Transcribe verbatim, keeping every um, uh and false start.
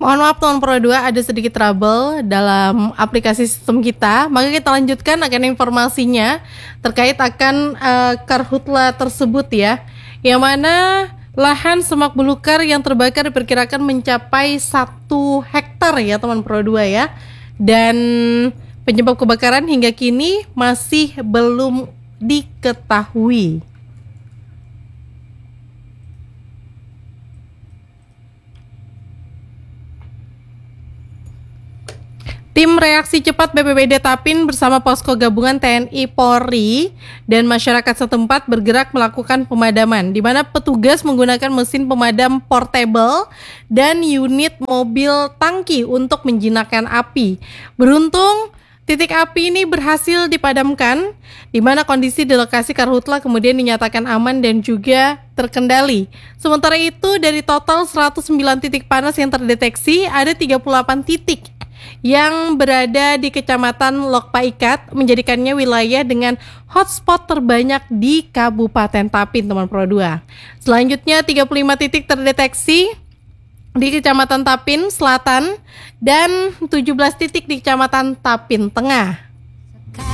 Mohon maaf teman Pro dua, ada sedikit trouble dalam aplikasi sistem kita. Maka kita lanjutkan akan informasinya terkait akan uh, karhutla tersebut ya. Yang mana lahan semak belukar yang terbakar diperkirakan mencapai satu hektar ya teman Pro dua ya. Dan penyebab kebakaran hingga kini masih belum diketahui. Tim reaksi cepat B P B D Tapin bersama posko gabungan T N I Polri dan masyarakat setempat bergerak melakukan pemadaman, di mana petugas menggunakan mesin pemadam portable dan unit mobil tangki untuk menjinakkan api. Beruntung titik api ini berhasil dipadamkan, di mana kondisi di lokasi karhutla kemudian dinyatakan aman dan juga terkendali. Sementara itu dari total seratus sembilan titik panas yang terdeteksi, ada tiga puluh delapan titik yang berada di Kecamatan Lok Paikat, menjadikannya wilayah dengan hotspot terbanyak di Kabupaten Tapin, teman Pro dua. Selanjutnya tiga puluh lima titik terdeteksi di Kecamatan Tapin Selatan dan tujuh belas titik di Kecamatan Tapin Tengah.